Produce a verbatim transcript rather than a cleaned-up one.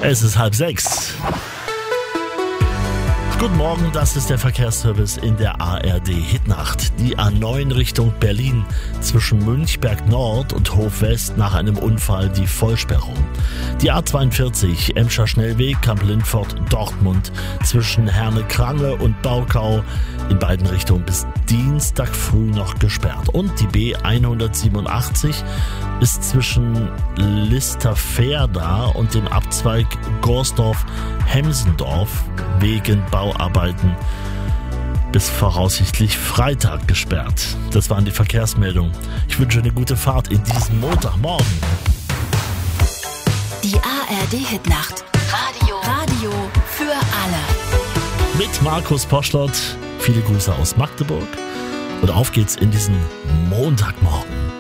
Es ist halb sechs. Guten Morgen, das ist der Verkehrsservice in der A R D-Hitnacht. Die A neun Richtung Berlin zwischen Münchberg Nord und Hof West nach einem Unfall die Vollsperrung. Die A zweiundvierzig Emscher Schnellweg Kamp-Lintfort Dortmund zwischen Herne-Krange und Baukau in beiden Richtungen bis Dienstag früh noch gesperrt. Und die B hundertsiebenundachtzig ist zwischen Listerferda und dem Abzweig Gorsdorf-Hemsendorf wegen Bauarbeiten bis voraussichtlich Freitag gesperrt. Das waren die Verkehrsmeldungen. Ich wünsche eine gute Fahrt in diesen Montagmorgen. Die A R D-Hitnacht. Radio. Radio für alle. Mit Markus Poschlott. Viele Grüße aus Magdeburg. Und auf geht's in diesen Montagmorgen.